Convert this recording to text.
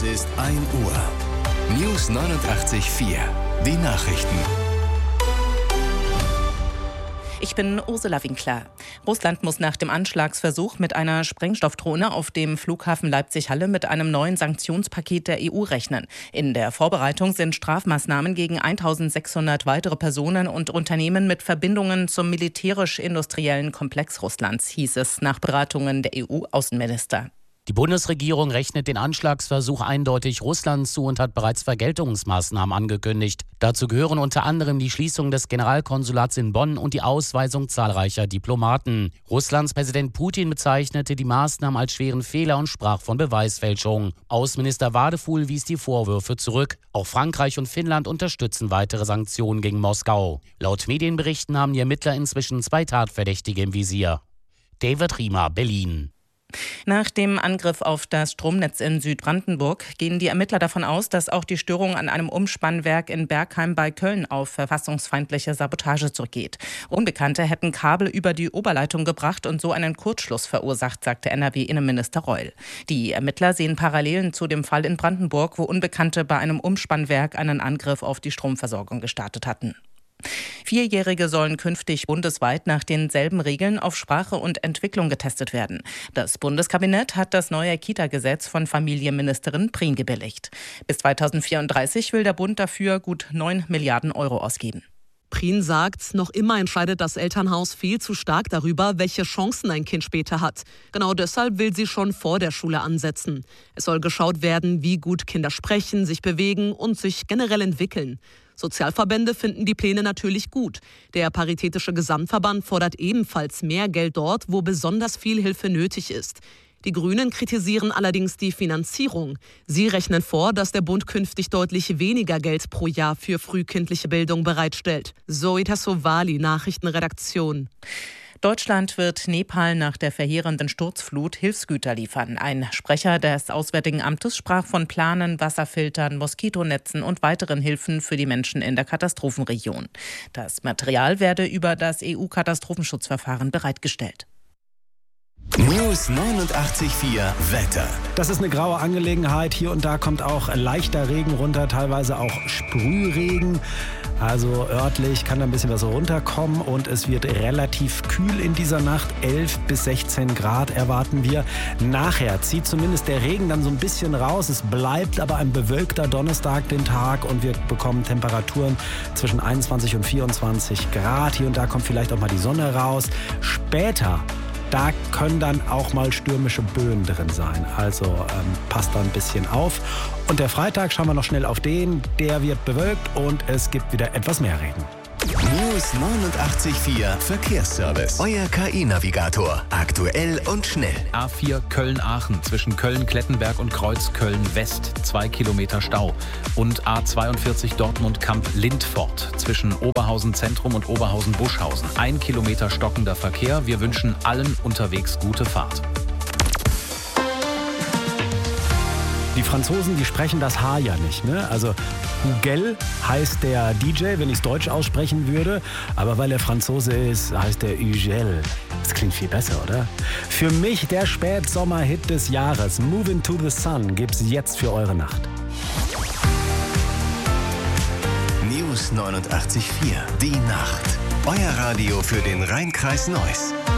ist 1 Uhr. News 89.4. Die Nachrichten. Ich bin Ursula Winkler. Russland muss nach dem Anschlagsversuch mit einer Sprengstoffdrohne auf dem Flughafen Leipzig-Halle mit einem neuen Sanktionspaket der EU rechnen. In der Vorbereitung sind Strafmaßnahmen gegen 1600 weitere Personen und Unternehmen mit Verbindungen zum militärisch-industriellen Komplex Russlands, hieß es nach Beratungen der EU-Außenminister. Die Bundesregierung rechnet den Anschlagsversuch eindeutig Russland zu und hat bereits Vergeltungsmaßnahmen angekündigt. Dazu gehören unter anderem die Schließung des Generalkonsulats in Bonn und die Ausweisung zahlreicher Diplomaten. Russlands Präsident Putin bezeichnete die Maßnahmen als schweren Fehler und sprach von Beweisfälschung. Außenminister Wadefuhl wies die Vorwürfe zurück. Auch Frankreich und Finnland unterstützen weitere Sanktionen gegen Moskau. Laut Medienberichten haben die Ermittler inzwischen 2 Tatverdächtige im Visier. David Riemer, Berlin. Nach dem Angriff auf das Stromnetz in Südbrandenburg gehen die Ermittler davon aus, dass auch die Störung an einem Umspannwerk in Bergheim bei Köln auf verfassungsfeindliche Sabotage zurückgeht. Unbekannte hätten Kabel über die Oberleitung gebracht und so einen Kurzschluss verursacht, sagte NRW-Innenminister Reul. Die Ermittler sehen Parallelen zu dem Fall in Brandenburg, wo Unbekannte bei einem Umspannwerk einen Angriff auf die Stromversorgung gestartet hatten. Vierjährige sollen künftig bundesweit nach denselben Regeln auf Sprache und Entwicklung getestet werden. Das Bundeskabinett hat das neue Kita-Gesetz von Familienministerin Prien gebilligt. Bis 2034 will der Bund dafür gut 9 Milliarden Euro ausgeben. Prien sagt, noch immer entscheidet das Elternhaus viel zu stark darüber, welche Chancen ein Kind später hat. Genau deshalb will sie schon vor der Schule ansetzen. Es soll geschaut werden, wie gut Kinder sprechen, sich bewegen und sich generell entwickeln. Sozialverbände finden die Pläne natürlich gut. Der Paritätische Gesamtverband fordert ebenfalls mehr Geld dort, wo besonders viel Hilfe nötig ist. Die Grünen kritisieren allerdings die Finanzierung. Sie rechnen vor, dass der Bund künftig deutlich weniger Geld pro Jahr für frühkindliche Bildung bereitstellt. Zoe Tassovali, Nachrichtenredaktion. Deutschland wird Nepal nach der verheerenden Sturzflut Hilfsgüter liefern. Ein Sprecher des Auswärtigen Amtes sprach von Planen, Wasserfiltern, Moskitonetzen und weiteren Hilfen für die Menschen in der Katastrophenregion. Das Material werde über das EU-Katastrophenschutzverfahren bereitgestellt. News 89.4 Wetter. Das ist eine graue Angelegenheit. Hier und da kommt auch leichter Regen runter, teilweise auch Sprühregen. Also örtlich kann da ein bisschen was runterkommen und es wird relativ kühl in dieser Nacht. 11 bis 16 Grad erwarten wir. Nachher zieht zumindest der Regen dann so ein bisschen raus. Es bleibt aber ein bewölkter Donnerstag den Tag und wir bekommen Temperaturen zwischen 21 und 24 Grad. Hier und da kommt vielleicht auch mal die Sonne raus. Später, da können dann auch mal stürmische Böen drin sein. Also passt da ein bisschen auf. Und der Freitag, schauen wir noch schnell auf den. Der wird bewölkt und es gibt wieder etwas mehr Regen. News 89.4 Verkehrsservice. Euer KI-Navigator. Aktuell und schnell. A4 Köln-Aachen zwischen Köln-Klettenberg und Kreuz-Köln-West 2 Kilometer Stau. Und A42 Dortmund-Kamp-Lindfort zwischen Oberhausen-Zentrum und Oberhausen-Buschhausen. 1 Kilometer stockender Verkehr. Wir wünschen allen unterwegs gute Fahrt. Die Franzosen, die sprechen das H ja nicht, ne? Also Hugel heißt der DJ, wenn ich es deutsch aussprechen würde. Aber weil er Franzose ist, heißt er Hugel. Das klingt viel besser, oder? Für mich der Spätsommer-Hit des Jahres. Moving to the Sun gibt's jetzt für eure Nacht. News 89.4. Die Nacht. Euer Radio für den Rhein-Kreis Neuss.